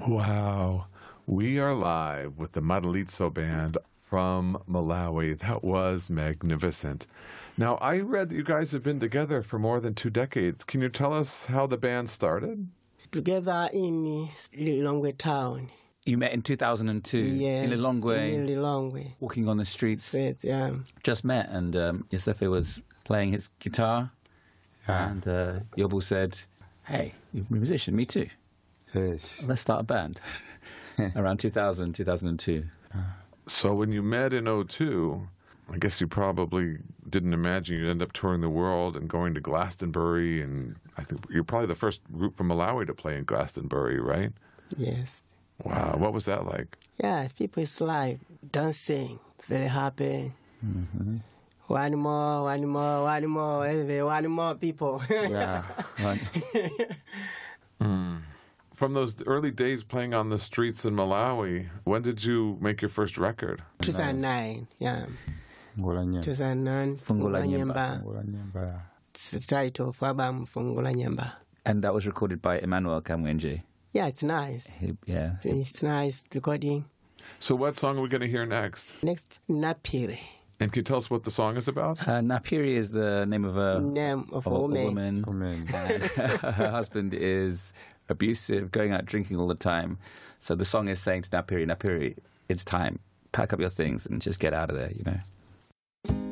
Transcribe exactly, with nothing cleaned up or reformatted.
Wow. We are live with the Madalitso Band from Malawi. That was magnificent. Now, I read that you guys have been together for more than two decades. Can you tell us how the band started? Together in Lilongwe town. You met in two thousand two yes, in Lilongwe, in Lilongwe. walking on the streets. Streets, yeah. Just met, and um, Yosefe was playing his guitar, Ah. and uh, Yobu said, "Hey, you're a musician, me too. Yes. Let's start a band." Around two thousand, two thousand two. So when you met in oh two, I guess you probably didn't imagine you'd end up touring the world and going to Glastonbury, and I think you're probably the first group from Malawi to play in Glastonbury, right? Yes. Wow, what was that like? Yeah, people is like dancing, very happy. Mm-hmm. One more, one more, one more, every- one more people. Yeah. Right. Mm. From those early days playing on the streets in Malawi, when did you make your first record? two thousand nine, yeah. Ngolanya. two thousand nine, Fungula Nyemba. Ngolanya. It's the title of album, Fungula Nyemba. And that was recorded by Emmanuel Kamwenje. Yeah, it's nice. He, yeah. It's nice recording. So what song are we going to hear next? Next, Napiri, And can you tell us what the song is about? Uh, Napiri is the name of a, name of of a a woman. woman. Amen. And her husband is abusive, going out drinking all the time. So the song is saying to Napiri, Napiri, it's time. Pack up your things and just get out of there, you know.